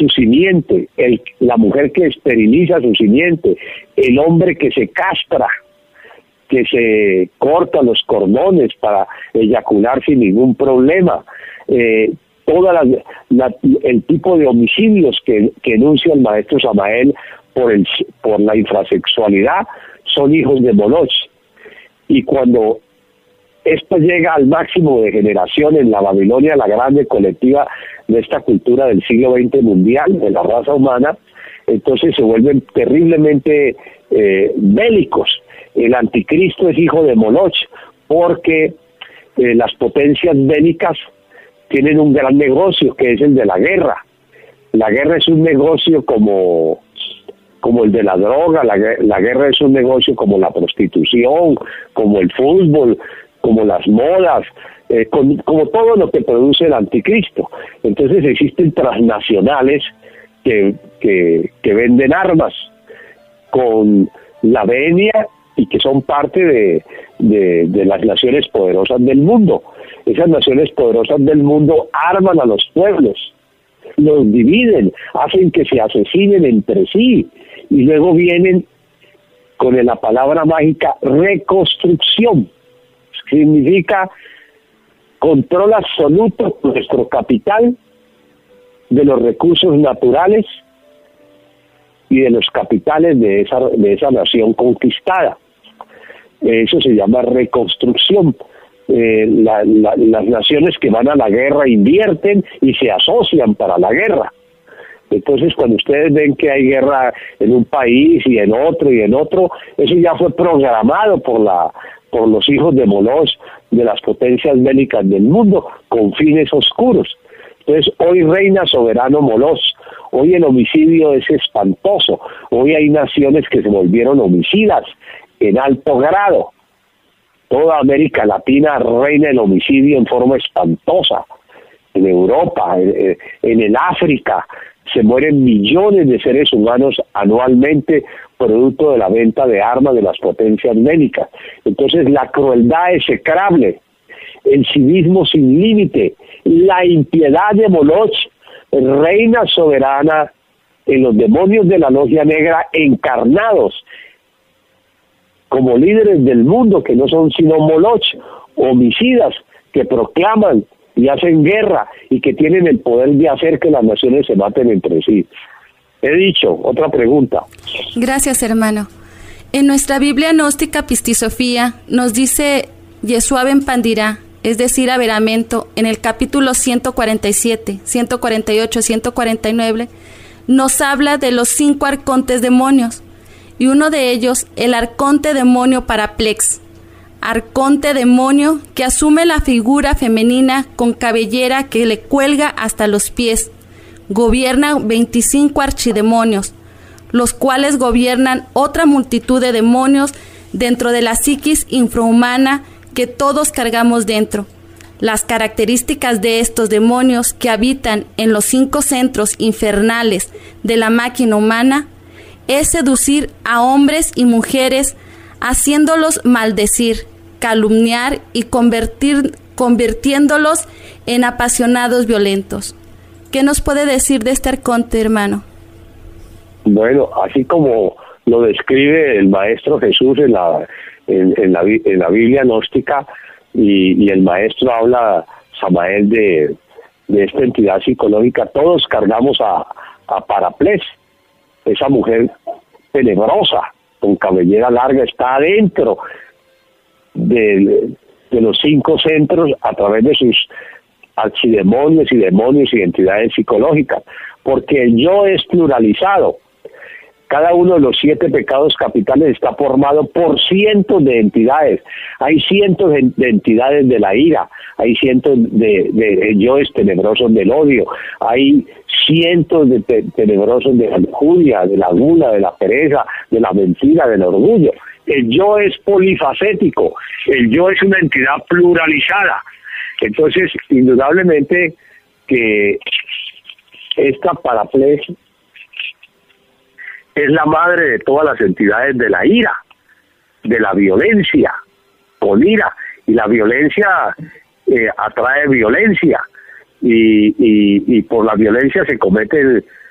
su simiente, la mujer que esteriliza su simiente, el hombre que se castra, que se corta los cordones para eyacular sin ningún problema, el tipo de homicidios que enuncia el maestro Samael por la infrasexualidad son hijos de Moloch. Y cuando esto llega al máximo de generación en la Babilonia, la grande colectiva de esta cultura del siglo XX mundial, de la raza humana, entonces se vuelven terriblemente bélicos. El anticristo es hijo de Moloch, porque las potencias bélicas tienen un gran negocio, que es el de la guerra. La guerra es un negocio como el de la droga, la guerra es un negocio como la prostitución, como el fútbol, como las modas, como todo lo que produce el anticristo. Entonces existen transnacionales que venden armas con la venia y que son parte de las naciones poderosas del mundo. Esas naciones poderosas del mundo arman a los pueblos, los dividen, hacen que se asesinen entre sí, y luego vienen con la palabra mágica reconstrucción. Significa control absoluto de nuestro capital, de los recursos naturales y de los capitales de esa nación conquistada. Eso se llama reconstrucción. Las naciones que van a la guerra invierten y se asocian para la guerra. Entonces, cuando ustedes ven que hay guerra en un país y en otro, eso ya fue programado por los hijos de Moloch, de las potencias bélicas del mundo, con fines oscuros. Entonces, hoy reina soberano Moloch, hoy el homicidio es espantoso, hoy hay naciones que se volvieron homicidas en alto grado. Toda América Latina reina el homicidio en forma espantosa. En Europa, en el África, se mueren millones de seres humanos anualmente producto de la venta de armas de las potencias bélicas. Entonces la crueldad execrable, el civismo sin límite, la impiedad de Moloch, reina soberana en los demonios de la logia negra encarnados como líderes del mundo, que no son sino Moloch, homicidas que proclaman y hacen guerra y que tienen el poder de hacer que las naciones se maten entre sí. He dicho. Otra pregunta. Gracias, hermano. En nuestra Biblia gnóstica Pistisofía nos dice Yeshua ben Pandirá, es decir, Averamiento, en el capítulo 147, 148, 149, nos habla de los 5 arcontes demonios, y uno de ellos, el arconte demonio Paraplex, arconte demonio que asume la figura femenina con cabellera que le cuelga hasta los pies. Gobierna 25 archidemonios, los cuales gobiernan otra multitud de demonios dentro de la psiquis infrahumana que todos cargamos dentro. Las características de estos demonios que habitan en los 5 centros infernales de la máquina humana es seducir a hombres y mujeres, haciéndolos maldecir, calumniar y convirtiéndolos en apasionados violentos. ¿Qué nos puede decir de este arconte, hermano? Bueno, así como lo describe el Maestro Jesús en la Biblia gnóstica, y el Maestro habla, Samael, de esta entidad psicológica, todos cargamos a Paraplex, esa mujer tenebrosa, con cabellera larga, está adentro de los 5 centros a través de sus archidemonios y demonios y entidades psicológicas, porque el yo es pluralizado. Cada uno de los 7 pecados capitales está formado por cientos de entidades. Hay cientos de entidades de la ira, hay cientos de yoes tenebrosos del odio, hay cientos de tenebrosos de la lujuria, de la gula, de la pereza, de la mentira, del orgullo. El yo es polifacético, el yo es una entidad pluralizada. Entonces, indudablemente que esta Paraplex es la madre de todas las entidades de la ira, de la violencia, con ira, y la violencia atrae violencia, y por la violencia se cometen